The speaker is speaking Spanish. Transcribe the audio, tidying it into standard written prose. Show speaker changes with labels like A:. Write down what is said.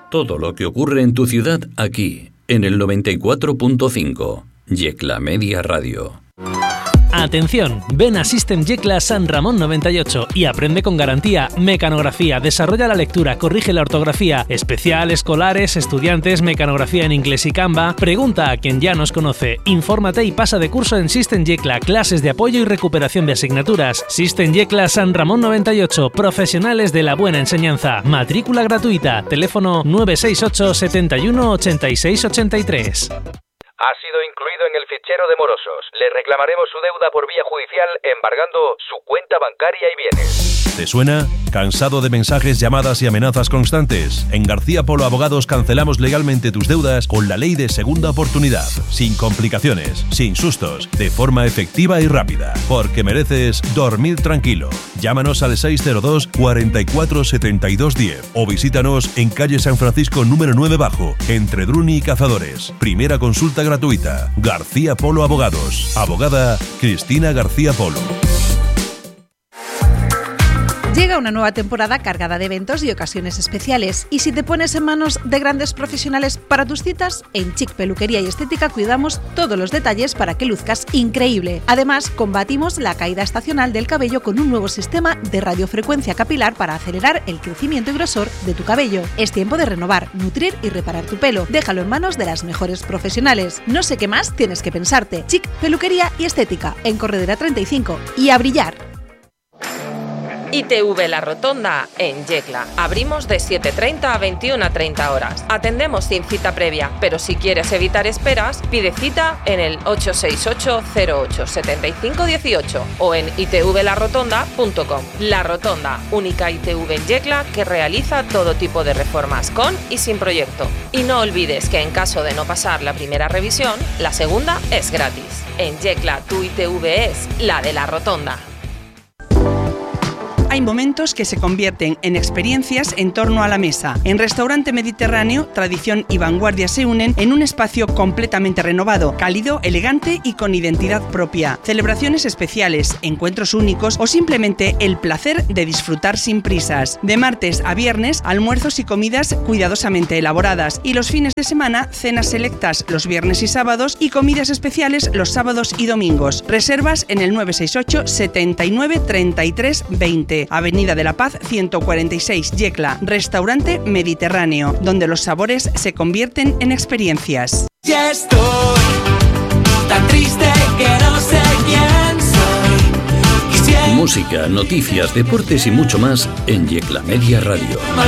A: Todo lo que ocurre en tu ciudad aquí, en el 94.5, Yecla Media Radio.
B: Atención, ven a System Yecla San Ramón 98 y aprende con garantía mecanografía, desarrolla la lectura, corrige la ortografía, especial, escolares, estudiantes, mecanografía en inglés y Canva. Pregunta a quien ya nos conoce, infórmate y pasa de curso en System Yecla, clases de apoyo y recuperación de asignaturas. System Yecla San Ramón 98, profesionales de la buena enseñanza, matrícula gratuita, teléfono 968 71 86 83.
C: Ha sido incluido en el fichero de morosos. Le reclamaremos su deuda por vía judicial embargando su cuenta bancaria y bienes.
D: ¿Te suena? ¿Cansado de mensajes, llamadas y amenazas constantes? En García Polo Abogados cancelamos legalmente tus deudas con la ley de segunda oportunidad. Sin complicaciones, sin sustos, de forma efectiva y rápida. Porque mereces dormir tranquilo. Llámanos al 602 44 72 10 o visítanos en calle San Francisco número 9 Bajo, entre Druni y Cazadores. Primera consulta gratuita. García Polo Abogados. Abogada Cristina García Polo.
E: Llega una nueva temporada cargada de eventos y ocasiones especiales. Y si te pones en manos de grandes profesionales para tus citas, en Chic Peluquería y Estética cuidamos todos los detalles para que luzcas increíble. Además, combatimos la caída estacional del cabello con un nuevo sistema de radiofrecuencia capilar para acelerar el crecimiento y grosor de tu cabello. Es tiempo de renovar, nutrir y reparar tu pelo. Déjalo en manos de las mejores profesionales. No sé qué más tienes que pensarte. Chic Peluquería y Estética, en Corredera 35. Y a brillar.
F: ITV La Rotonda, en Yecla. Abrimos de 7:30 a 21:30 horas. Atendemos sin cita previa, pero si quieres evitar esperas, pide cita en el 868 08 75 18 o en itvlarotonda.com. La Rotonda, única ITV en Yecla que realiza todo tipo de reformas con y sin proyecto. Y no olvides que en caso de no pasar la primera revisión, la segunda es gratis. En Yecla, tu ITV es la de La Rotonda.
G: Hay momentos que se convierten en experiencias en torno a la mesa. En Restaurante Mediterráneo, tradición y vanguardia se unen en un espacio completamente renovado, cálido, elegante y con identidad propia. Celebraciones especiales, encuentros únicos o simplemente el placer de disfrutar sin prisas. De martes a viernes, almuerzos y comidas cuidadosamente elaboradas. Y los fines de semana, cenas selectas los viernes y sábados y comidas especiales los sábados y domingos. Reservas en el 968 79 33 20. Avenida de la Paz 146, Yecla. Restaurante Mediterráneo, donde los sabores se convierten en experiencias.
H: Ya estoy tan triste que no sé quién soy.
A: Música, noticias, deportes y mucho más en Yecla Media Radio.